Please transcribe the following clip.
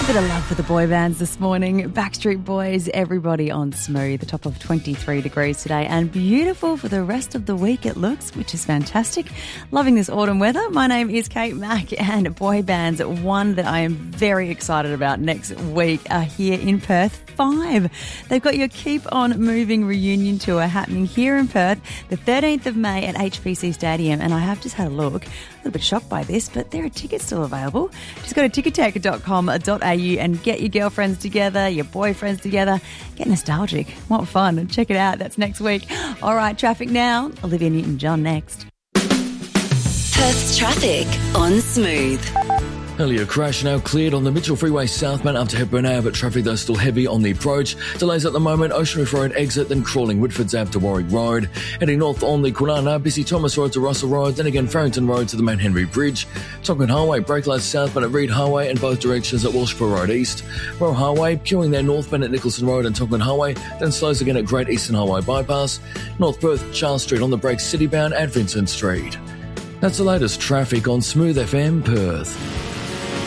Bit of love for the boy bands this morning. Backstreet Boys, everybody on Smooth. The top of 23 degrees today and beautiful for the rest of the week it looks, which is fantastic. Loving this autumn weather. My name is Kate Mack and boy bands, one that I am very excited about next week are here in Perth. 5. They've got your Keep On Moving reunion tour happening here in Perth the 13th of May at HPC Stadium, and I have just had a look. A little bit shocked by this, but there are tickets still available. Just go to ticketek.com.au and get your girlfriends together, your boyfriends together. Get nostalgic. What fun. Check it out. That's next week. All right, traffic now. Olivia Newton-John next. Perth's traffic on Smooth. Earlier crash now cleared on the Mitchell Freeway southbound up to Hepburn Ave, but traffic though still heavy on the approach. Delays at the moment, Ocean Reef Road exit, then crawling Whitford's Ave to Warwick Road. Heading north on the Kwinana, busy Thomas Road to Russell Road, then again Farrington Road to the Mount Henry Bridge. Tonkin Highway, brake lights southbound at Reed Highway and both directions at Walshpur Road East. Royal Highway, queuing there northbound at Nicholson Road and Tonkin Highway, then slows again at Great Eastern Highway Bypass. North Perth, Charles Street on the brakes, City bound at Vincent Street. That's the latest traffic on Smooth FM Perth.